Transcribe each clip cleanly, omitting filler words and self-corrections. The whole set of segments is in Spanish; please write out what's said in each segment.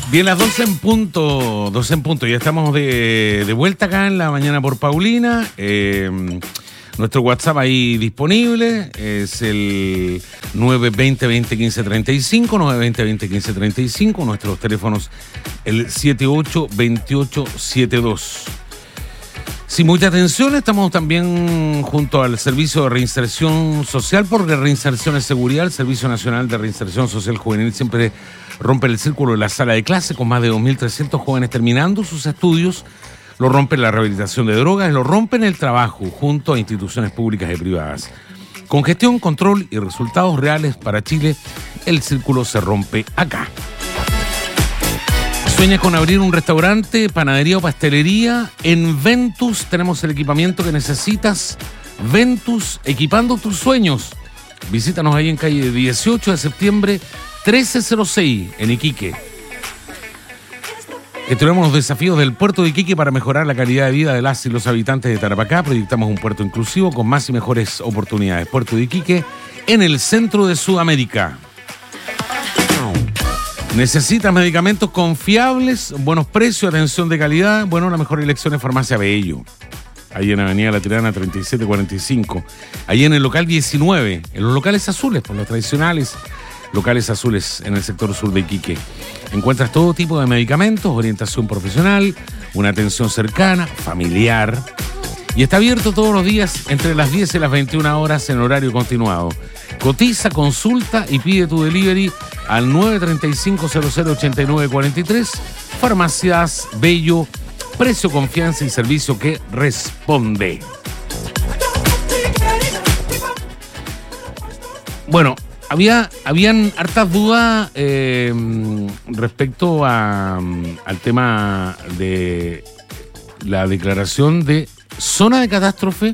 Bien, las 12 en punto, 12 en punto. Ya estamos de vuelta acá en la mañana por Paulina. Nuestro WhatsApp ahí disponible es el 920-2015-35, 920-2015-35. Nuestros teléfonos el 782872. Sin mucha atención, estamos también junto al Servicio de Reinserción Social, porque Reinserción es Seguridad. El Servicio Nacional de Reinserción Social Juvenil siempre rompe el círculo de la sala de clase con más de 2.300 jóvenes terminando sus estudios. Lo rompe la rehabilitación de drogas, lo rompe en el trabajo junto a instituciones públicas y privadas. Con gestión, control y resultados reales para Chile, el círculo se rompe acá. ¿Sueñas con abrir un restaurante, panadería o pastelería? En Ventus tenemos el equipamiento que necesitas. Ventus, equipando tus sueños. Visítanos ahí en calle 18 de septiembre, 1306, en Iquique. Estudiamos los desafíos del puerto de Iquique para mejorar la calidad de vida de las y los habitantes de Tarapacá. Proyectamos un puerto inclusivo con más y mejores oportunidades. Puerto de Iquique, en el centro de Sudamérica. ¿Necesitas medicamentos confiables, buenos precios, atención de calidad? Bueno, la mejor elección es Farmacia Bello. Ahí en Avenida La Tirana 3745. Ahí en el local 19, en los locales azules, por los tradicionales locales azules en el sector sur de Iquique. Encuentras todo tipo de medicamentos, orientación profesional, una atención cercana, familiar. Y está abierto todos los días entre las 10 y las 21 horas en horario continuado. Cotiza, consulta y pide tu delivery al 935-008943. Farmacias Bello, precio, confianza y servicio que responde. Bueno, habían hartas dudas respecto al tema de la declaración de zona de catástrofe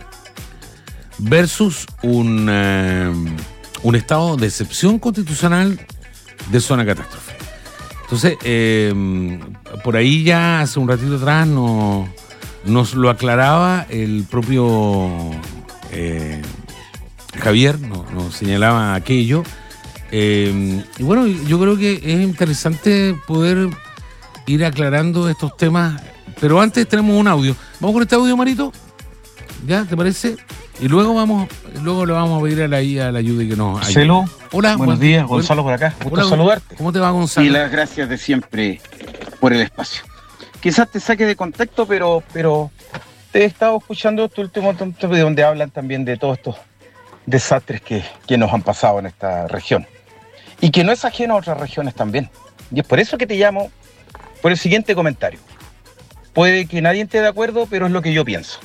versus un estado de excepción constitucional de zona de catástrofe. Entonces, por ahí ya hace un ratito atrás nos lo aclaraba el propio Javier, nos señalaba aquello. Y bueno, yo creo que es interesante poder ir aclarando estos temas. Pero antes tenemos un audio. ¿Vamos con este audio, Marito? ¿Ya? ¿Te parece? Y luego le vamos a pedir a la ayuda que nos ayude. Celo. Hola. Buenos días, Gonzalo por acá. Gusto saludarte. ¿Cómo te va, Gonzalo? Y las gracias de siempre por el espacio. Quizás te saque de contexto, pero te he estado escuchando tu último tonto de donde hablan también de todos estos desastres que nos han pasado en esta región. Y que no es ajeno a otras regiones también. Y es por eso que te llamo por el siguiente comentario. Puede que nadie esté de acuerdo, pero es lo que yo pienso.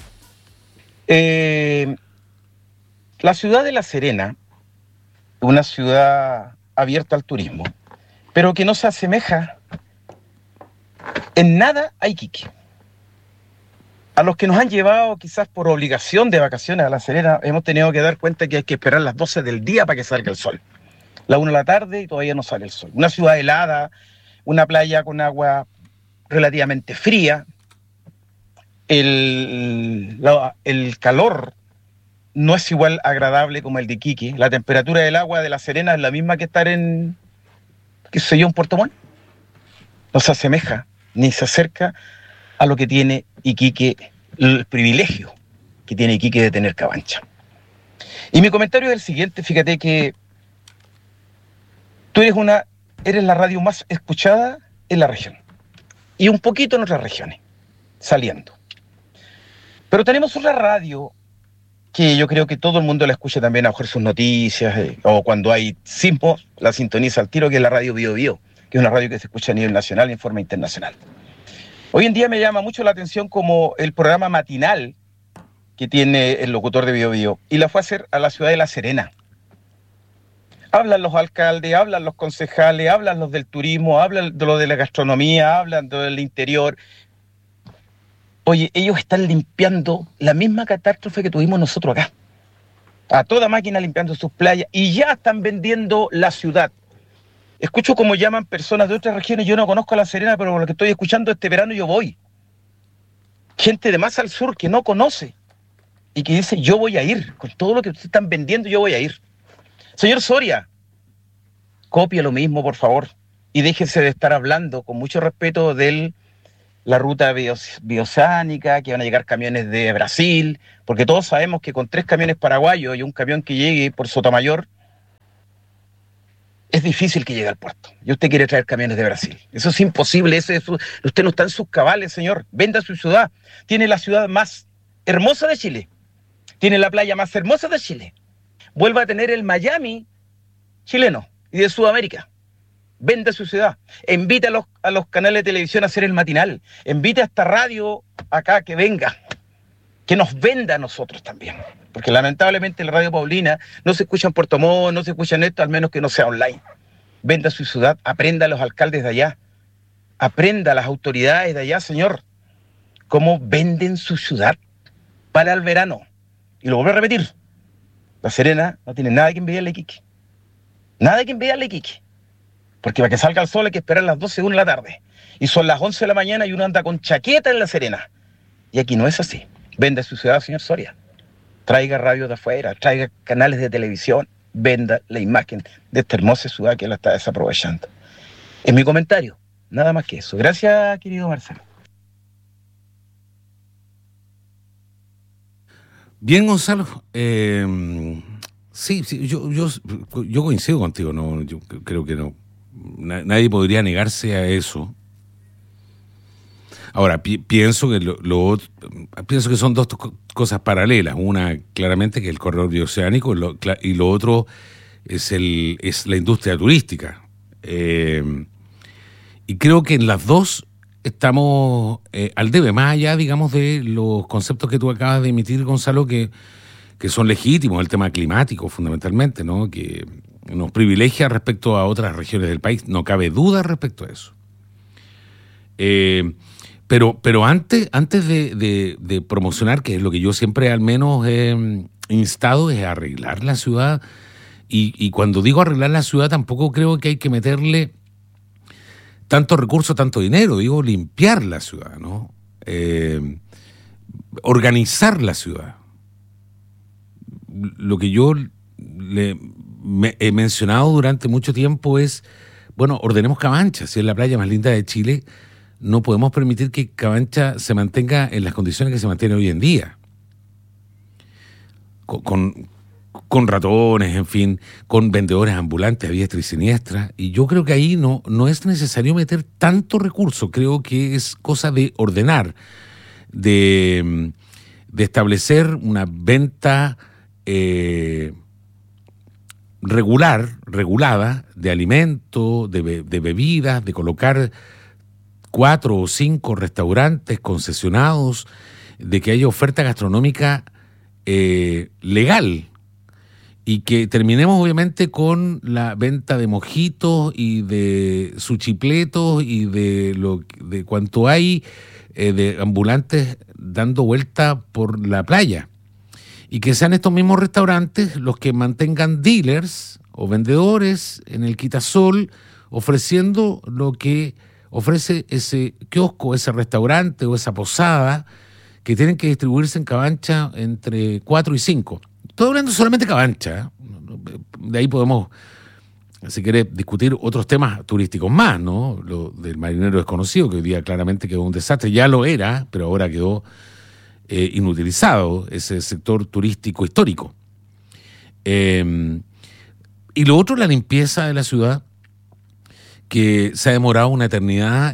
La ciudad de La Serena, una ciudad abierta al turismo, pero que no se asemeja en nada a Iquique. A los que nos han llevado quizás por obligación de vacaciones a La Serena, hemos tenido que dar cuenta que hay que esperar las 12 del día para que salga el sol. La 1 de la tarde y todavía no sale el sol. Una ciudad helada, una playa con agua relativamente fría. El calor no es igual agradable como el de Iquique. La temperatura del agua de La Serena es la misma que estar en, en Puerto Montt. No se asemeja ni se acerca a lo que tiene Iquique, el privilegio que tiene Iquique de tener Cabancha. Y mi comentario es el siguiente. Fíjate que tú eres la radio más escuchada en la región y un poquito en otras regiones, saliendo. Pero tenemos una radio que yo creo que todo el mundo la escucha también, a lo mejor sus noticias, o cuando hay sismos, la sintoniza al tiro, que es la radio Bio Bio, que es una radio que se escucha a nivel nacional y en forma internacional. Hoy en día me llama mucho la atención como el programa matinal que tiene el locutor de Bio Bio, y la fue a hacer a la ciudad de La Serena. Hablan los alcaldes, hablan los concejales, hablan los del turismo, hablan de lo de la gastronomía, hablan de lo del interior. Oye, ellos están limpiando la misma catástrofe que tuvimos nosotros acá. A toda máquina limpiando sus playas y ya están vendiendo la ciudad. Escucho cómo llaman personas de otras regiones. Yo no conozco a La Serena, pero por lo que estoy escuchando este verano yo voy. Gente de más al sur que no conoce y que dice yo voy a ir. Con todo lo que ustedes están vendiendo yo voy a ir. Señor Soria, copie lo mismo, por favor. y déjense de estar hablando con mucho respeto de la ruta bioceánica, que van a llegar camiones de Brasil, porque todos sabemos que con 3 camiones paraguayos y un camión que llegue por Sotomayor, es difícil que llegue al puerto. Y usted quiere traer camiones de Brasil. Eso es imposible. Usted no está en sus cabales, señor. Venda su ciudad. Tiene la ciudad más hermosa de Chile. Tiene la playa más hermosa de Chile. Vuelva a tener el Miami chileno y de Sudamérica. Venda su ciudad. Invite a los canales de televisión a hacer el matinal. Invite a esta radio acá que venga. Que nos venda a nosotros también. Porque lamentablemente la radio Paulina no se escucha en Puerto Montt, no se escucha en esto, al menos que no sea online. Venda su ciudad, aprenda a los alcaldes de allá. Aprenda a las autoridades de allá, señor, cómo venden su ciudad para el verano. Y lo vuelvo a repetir. La Serena no tiene nada que envidiarle a Iquique. Nada que envidiarle a Iquique. Porque para que salga el sol hay que esperar las 12 de la tarde. Y son las 11 de la mañana y uno anda con chaqueta en La Serena. Y aquí no es así. Venda su ciudad, señor Soria. Traiga radio de afuera, traiga canales de televisión, venda la imagen de esta hermosa ciudad que la está desaprovechando. Es mi comentario, nada más que eso. Gracias, querido Marcelo. Bien, Gonzalo. Sí, yo coincido contigo. No, yo creo que no. Nadie podría negarse a eso. Ahora, pienso que pienso que son dos cosas paralelas. Una, claramente, que el corredor bioceánico, y lo otro es la industria turística. Y creo que en las dos estamos al debe, más allá, digamos, de los conceptos que tú acabas de emitir, Gonzalo, que son legítimos, el tema climático, fundamentalmente, ¿no? Que nos privilegia respecto a otras regiones del país. No cabe duda respecto a eso. Pero antes de promocionar, que es lo que yo siempre al menos he instado, es arreglar la ciudad. Y cuando digo arreglar la ciudad, tampoco creo que hay que meterle tanto recurso, tanto dinero. Digo limpiar la ciudad, ¿no? Organizar la ciudad. Lo que yo he mencionado durante mucho tiempo es, bueno, ordenemos Cabancha, si es la playa más linda de Chile. No podemos permitir que Cabancha se mantenga en las condiciones que se mantiene hoy en día. Con ratones, en fin, con vendedores ambulantes a diestra y siniestra. Y yo creo que ahí no es necesario meter tanto recurso. Creo que es cosa de ordenar, de establecer una venta regulada de alimentos, de bebidas, de colocar 4 o 5 restaurantes concesionados, de que haya oferta gastronómica legal, y que terminemos obviamente con la venta de mojitos y de suchipletos y de cuanto hay de ambulantes dando vuelta por la playa, y que sean estos mismos restaurantes los que mantengan dealers o vendedores en el quitasol ofreciendo lo que ofrece ese kiosco, ese restaurante o esa posada, que tienen que distribuirse en Cabancha entre 4 y 5. Estoy hablando solamente de Cabancha, ¿eh? De ahí podemos, si querés, discutir otros temas turísticos más, ¿no? Lo del marinero desconocido, que hoy día claramente quedó un desastre. Ya lo era, pero ahora quedó inutilizado, ese sector turístico histórico. Y lo otro, la limpieza de la ciudad, que se ha demorado una eternidad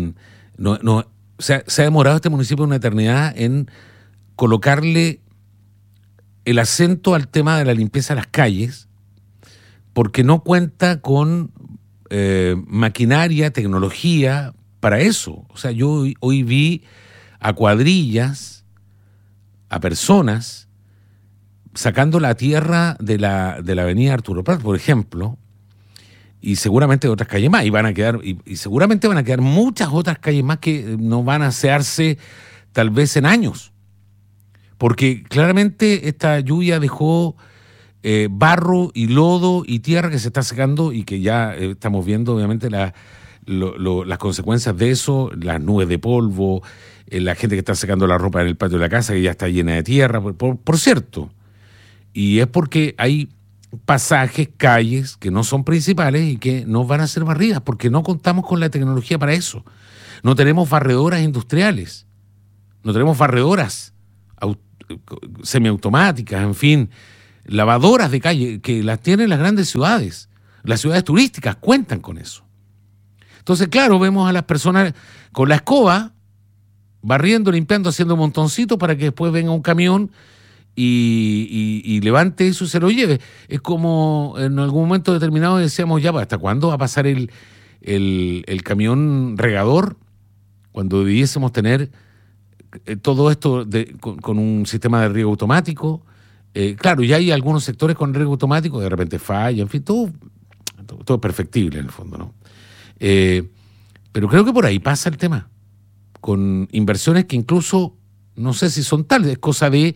se ha demorado este municipio una eternidad en colocarle el acento al tema de la limpieza de las calles, porque no cuenta con maquinaria, tecnología para eso. O sea, yo hoy vi a cuadrillas, a personas sacando la tierra de la avenida Arturo Prat, por ejemplo, y seguramente otras calles más, y seguramente van a quedar muchas otras calles más que no van a asearse tal vez en años, porque claramente esta lluvia dejó barro y lodo y tierra que se está secando, y que ya estamos viendo obviamente las consecuencias de eso, las nubes de polvo, la gente que está secando la ropa en el patio de la casa que ya está llena de tierra, por cierto. Y es porque hay pasajes, calles que no son principales y que no van a ser barridas porque no contamos con la tecnología para eso. No tenemos barredoras industriales, no tenemos barredoras semiautomáticas, en fin, lavadoras de calle que las tienen las grandes ciudades. Las ciudades turísticas cuentan con eso. Entonces, claro, vemos a las personas con la escoba barriendo, limpiando, haciendo montoncitos para que después venga un camión y levante eso y se lo lleve. Es como en algún momento determinado decíamos, ya, ¿hasta cuándo va a pasar el camión regador? Cuando debiésemos tener todo esto con un sistema de riego automático. Claro, ya hay algunos sectores con riego automático, de repente falla, en fin, todo es perfectible en el fondo, ¿no? Pero creo que por ahí pasa el tema, con inversiones que incluso no sé si son tales, es cosa de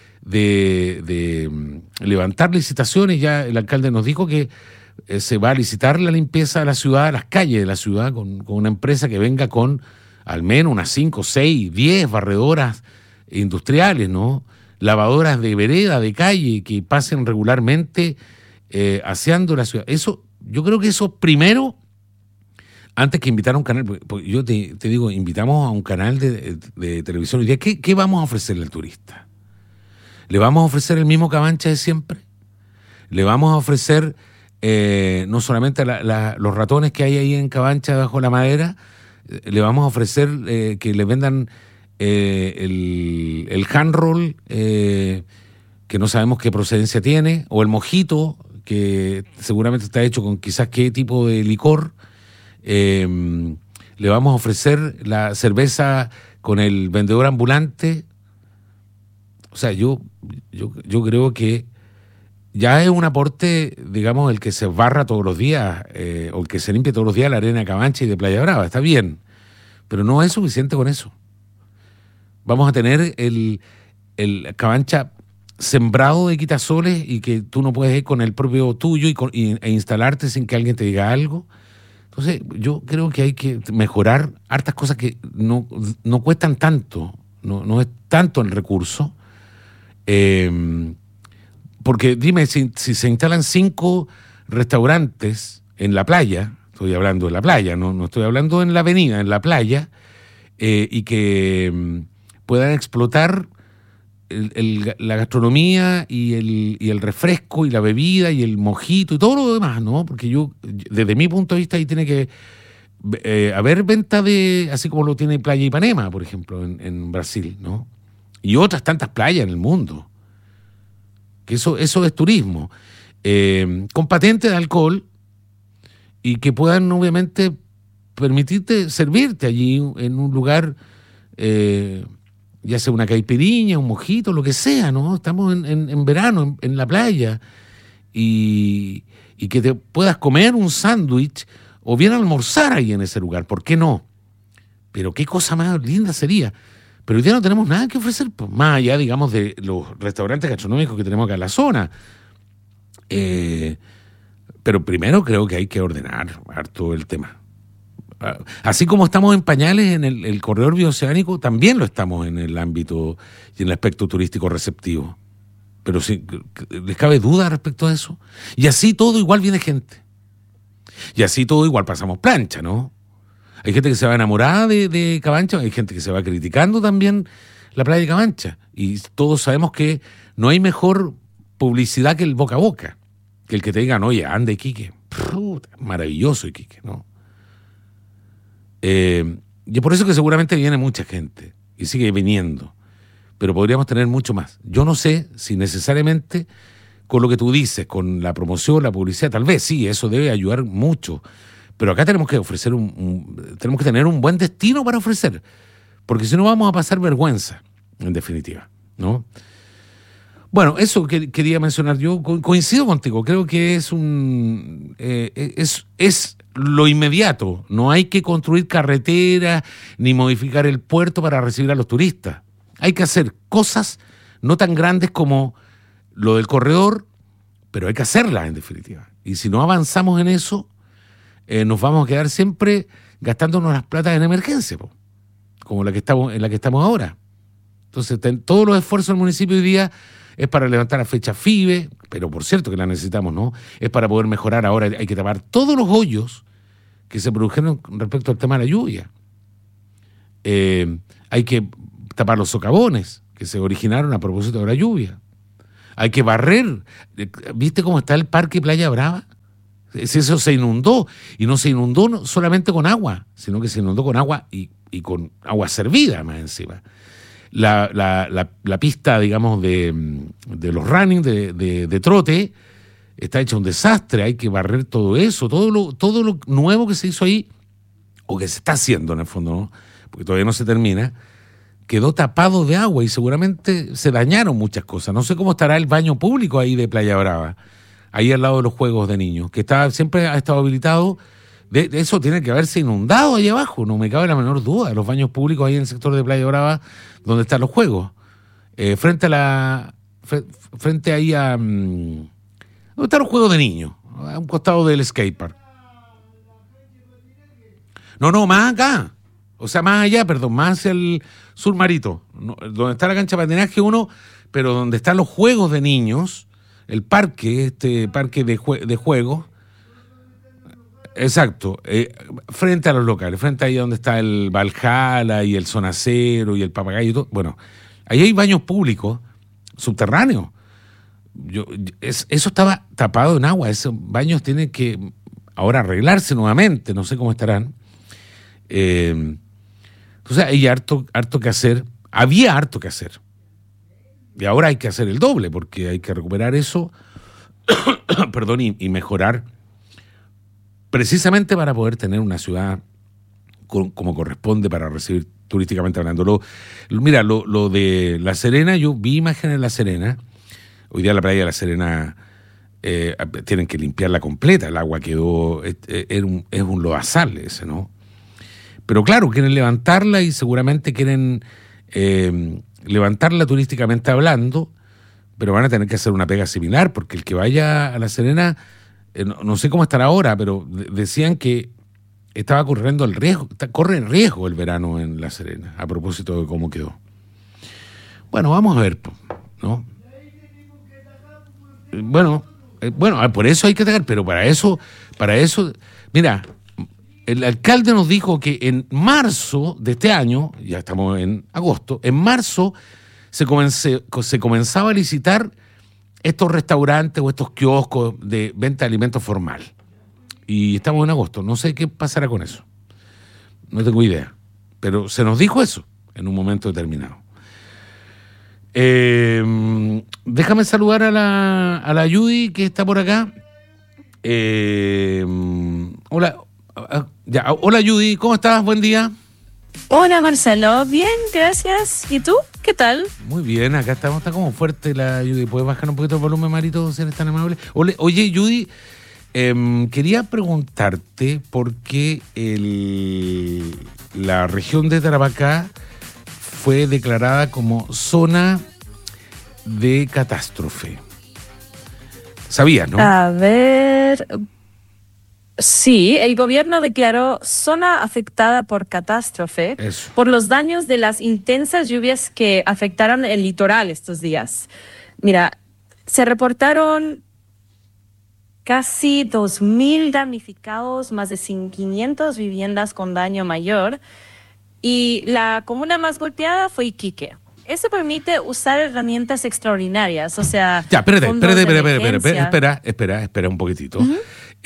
levantar licitaciones. Ya el alcalde nos dijo que se va a licitar la limpieza de la ciudad, las calles de la ciudad, con una empresa que venga con al menos unas 5, 6, 10 barredoras industriales, ¿no? Lavadoras de vereda, de calle, que pasen regularmente aseando la ciudad. Eso, yo creo que eso primero, antes que invitar a un canal, porque yo te digo, invitamos a un canal de televisión hoy día, ¿qué vamos a ofrecerle al turista? ¿Le vamos a ofrecer el mismo Cabancha de siempre? ¿Le vamos a ofrecer no solamente los ratones que hay ahí en Cabancha bajo la madera? ¿Le vamos a ofrecer que le vendan el hand roll, que no sabemos qué procedencia tiene, o el mojito, que seguramente está hecho con quizás qué tipo de licor? Le vamos a ofrecer la cerveza con el vendedor ambulante. O sea, yo creo que ya es un aporte, digamos, el que se barra todos los días, o el que se limpie todos los días la arena de Cabancha y de Playa Brava, está bien, pero no es suficiente con eso. Vamos a tener el Cabancha sembrado de quitasoles y que tú no puedes ir con el propio tuyo e instalarte sin que alguien te diga algo. Entonces, yo creo que hay que mejorar hartas cosas que no cuestan tanto, no es tanto el recurso. Porque dime, si se instalan 5 restaurantes en la playa, estoy hablando de la playa, no estoy hablando en la avenida, en la playa, y que puedan explotar la gastronomía y el refresco y la bebida y el mojito y todo lo demás, ¿no? Porque desde mi punto de vista, ahí tiene que haber venta así como lo tiene Playa Ipanema, por ejemplo, en Brasil, ¿no? Y otras tantas playas en el mundo. Que eso es turismo. Con patente de alcohol y que puedan, obviamente, permitirte servirte allí en un lugar, ya sea una caipirinha, un mojito, lo que sea, ¿no? Estamos en verano, en la playa, y que te puedas comer un sándwich o bien almorzar ahí en ese lugar. ¿Por qué no? Pero qué cosa más linda sería. Pero hoy día no tenemos nada que ofrecer, pues, más allá, digamos, de los restaurantes gastronómicos que tenemos acá en la zona. Pero primero creo que hay que ordenar harto el tema. Así como estamos en pañales en el corredor bioceánico, también lo estamos en el ámbito y en el aspecto turístico receptivo. Pero si les cabe duda respecto a eso. Y así todo igual viene gente. Y así todo igual pasamos plancha, ¿no? Hay gente que se va enamorada de Cabancha, hay gente que se va criticando también la playa de Cabancha. Y todos sabemos que no hay mejor publicidad que el boca a boca. Que el que te digan, oye, anda Iquique. Maravilloso Iquique, ¿no? Y es por eso que seguramente viene mucha gente y sigue viniendo. Pero podríamos tener mucho más. Yo no sé si necesariamente con lo que tú dices, con la promoción, la publicidad, tal vez sí, eso debe ayudar mucho. Pero acá tenemos que ofrecer tenemos que tener un buen destino para ofrecer, porque si no vamos a pasar vergüenza, en definitiva, ¿no? Bueno, eso que quería mencionar yo, coincido contigo, creo que es lo inmediato, no hay que construir carreteras ni modificar el puerto para recibir a los turistas. Hay que hacer cosas no tan grandes como lo del corredor, pero hay que hacerlas en definitiva. Y si no avanzamos en eso, nos vamos a quedar siempre gastándonos las platas en emergencia, como en la que estamos ahora. Entonces, todos los esfuerzos del municipio hoy día es para levantar la fecha FIBE, pero por cierto que la necesitamos, ¿no? Es para poder mejorar ahora, hay que tapar todos los hoyos que se produjeron respecto al tema de la lluvia. Hay que tapar los socavones que se originaron a propósito de la lluvia. Hay que barrer. ¿Viste cómo está el Parque Playa Brava? Eso se inundó, y no se inundó solamente con agua, sino que se inundó con agua y con agua servida más encima. La pista, digamos, de los running, de trote, está hecha un desastre. Hay que barrer todo eso, todo lo nuevo que se hizo ahí, o que se está haciendo en el fondo, ¿no? Porque todavía no se termina, quedó tapado de agua y seguramente se dañaron muchas cosas. No sé cómo estará el baño público ahí de Playa Brava, ahí al lado de los juegos de niños, que siempre ha estado habilitado. De eso tiene que haberse inundado ahí abajo, no me cabe la menor duda. Los baños públicos ahí en el sector de Playa Brava, donde están los juegos, frente ahí a donde están los juegos de niños, a un costado del skatepark. No, más acá, o sea, más allá, perdón, más hacia el sur Marito, donde está la cancha de patinaje 1, pero donde están los juegos de niños, el parque, parque de juegos. Exacto, frente a los locales, frente ahí donde está el Valhalla y el Zona Cero y el Papagayo y todo. Bueno, ahí hay baños públicos subterráneos. Eso estaba tapado en agua. Esos baños tienen que ahora arreglarse nuevamente, no sé cómo estarán. Entonces hay harto que hacer. Había harto que hacer. Y ahora hay que hacer el doble, porque hay que recuperar eso perdón, y mejorar, precisamente para poder tener una ciudad como corresponde para recibir turísticamente hablando. Mira, lo de La Serena, yo vi imágenes de La Serena. Hoy día la playa de La Serena tienen que limpiarla completa, el agua quedó, es un lodazal ese, ¿no? Pero claro, quieren levantarla y seguramente quieren levantarla turísticamente hablando, pero van a tener que hacer una pega similar, porque el que vaya a La Serena, no sé cómo estará ahora, pero decían que estaba corriendo el riesgo, corre el riesgo el verano en La Serena, a propósito de cómo quedó. Bueno, vamos a ver, ¿no? Bueno, por eso hay que atacar, pero para eso, mira, el alcalde nos dijo que en marzo de este año, ya estamos en agosto, en marzo se comenzaba a licitar estos restaurantes o estos kioscos de venta de alimentos formal. Y estamos en agosto, no sé qué pasará con eso. No tengo idea, pero se nos dijo eso en un momento determinado. Déjame saludar a la Judy que está por acá. Hola Judy, ¿cómo estás? Buen día. Hola Marcelo, bien, gracias. ¿Y tú? ¿Qué tal? Muy bien, acá está como fuerte la Judy. ¿Puedes bajar un poquito el volumen, Marito, si eres tan amable? Oye, Judy, quería preguntarte por qué la región de Tarapacá fue declarada como zona de catástrofe. ¿Sabías, no? A ver, sí, el gobierno declaró zona afectada por catástrofe por los daños de las intensas lluvias que afectaron el litoral estos días. Mira, se reportaron casi 2.000 damnificados, más de 500 viviendas con daño mayor, y la comuna más golpeada fue Iquique. Eso permite usar herramientas extraordinarias, o sea... Ya, espera un poquitito. Uh-huh.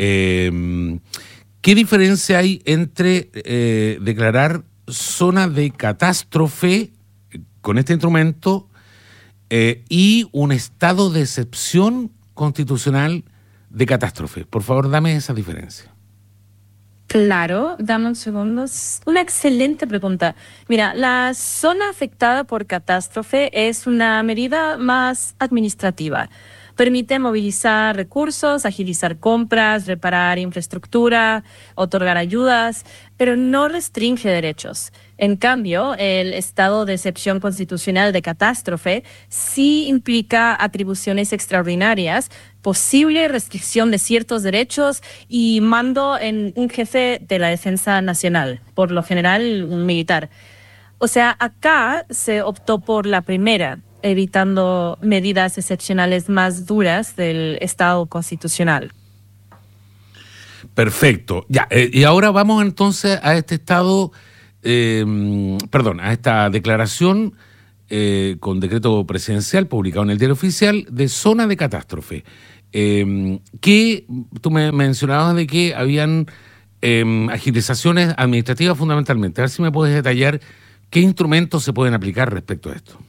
¿Qué diferencia hay entre declarar zona de catástrofe con este instrumento y un estado de excepción constitucional de catástrofe? Por favor, dame esa diferencia. Claro, dame un segundo. Una excelente pregunta. Mira, la zona afectada por catástrofe es una medida más administrativa. Permite movilizar recursos, agilizar compras, reparar infraestructura, otorgar ayudas, pero no restringe derechos. En cambio, el estado de excepción constitucional de catástrofe sí implica atribuciones extraordinarias, posible restricción de ciertos derechos y mando en un jefe de la Defensa Nacional, por lo general un militar. O sea, acá se optó por la primera. evitando medidas excepcionales más duras del Estado constitucional. Perfecto. Ya, y ahora vamos entonces a este estado, a esta declaración con decreto presidencial publicado en el Diario Oficial de zona de catástrofe. Que tú me mencionabas de que habían agilizaciones administrativas fundamentalmente. A ver si me puedes detallar qué instrumentos se pueden aplicar respecto a esto.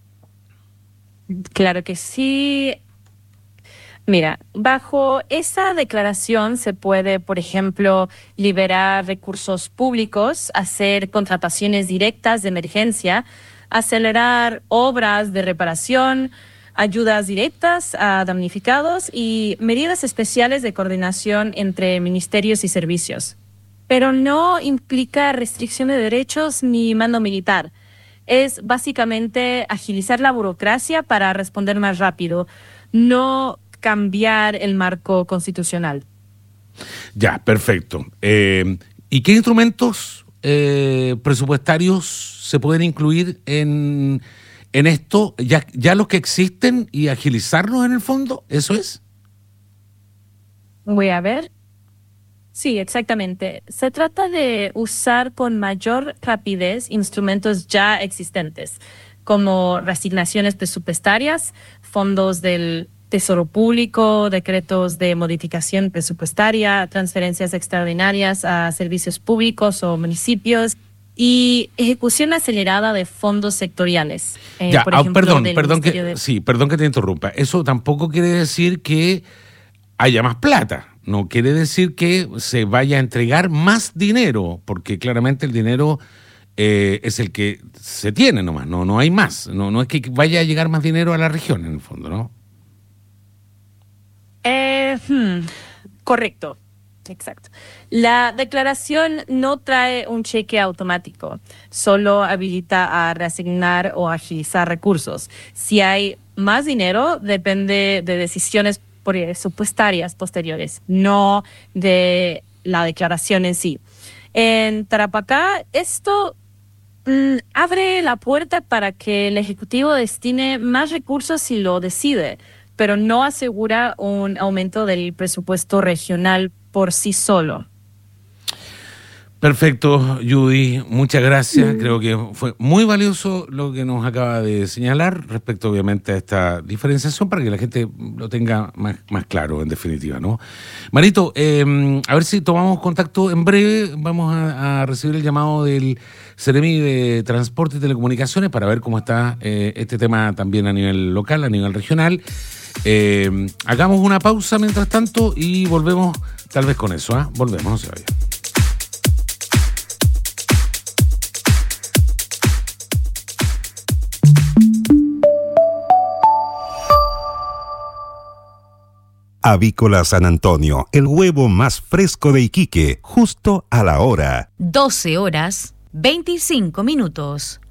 Claro que sí. Mira, bajo esa declaración se puede, por ejemplo, liberar recursos públicos, hacer contrataciones directas de emergencia, acelerar obras de reparación, ayudas directas a damnificados y medidas especiales de coordinación entre ministerios y servicios. Pero no implica restricción de derechos ni mando militar. Es básicamente agilizar la burocracia para responder más rápido, no cambiar el marco constitucional. Ya, perfecto. ¿Y qué instrumentos presupuestarios se pueden incluir en esto? ¿Ya los que existen y agilizarlos en el fondo? ¿Eso es? Voy a ver. Sí, exactamente. Se trata de usar con mayor rapidez instrumentos ya existentes, como reasignaciones presupuestarias, fondos del Tesoro Público, decretos de modificación presupuestaria, transferencias extraordinarias a servicios públicos o municipios y ejecución acelerada de fondos sectoriales. Por ejemplo, perdón que te interrumpa. Eso tampoco quiere decir que haya más plata. No quiere decir que se vaya a entregar más dinero, porque claramente el dinero es el que se tiene nomás, no hay más. No es que vaya a llegar más dinero a la región, en el fondo, ¿no? Correcto, exacto. La declaración no trae un cheque automático, solo habilita a reasignar o agilizar recursos. Si hay más dinero, depende de decisiones presupuestarias posteriores, no de la declaración en sí. En Tarapacá, esto abre la puerta para que el Ejecutivo destine más recursos si lo decide, pero no asegura un aumento del presupuesto regional por sí solo. Perfecto, Judy, muchas gracias. Creo que fue muy valioso lo que nos acaba de señalar respecto, obviamente, a esta diferenciación para que la gente lo tenga más claro, en definitiva, ¿no? Marito, a ver si tomamos contacto en breve. Vamos a recibir el llamado del Seremi de Transporte y Telecomunicaciones para ver cómo está este tema también a nivel local, a nivel regional. Hagamos una pausa mientras tanto y volvemos tal vez con eso, ¿eh? Volvemos, no se vaya. Avícola San Antonio, el huevo más fresco de Iquique, justo a la hora. 12 horas, 25 minutos.